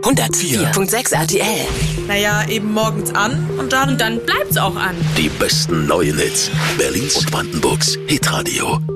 104.6 RTL. Naja, eben morgens an und dann... Und dann bleibt's auch an. Die besten neuen Hits Berlins und Brandenburgs Hitradio.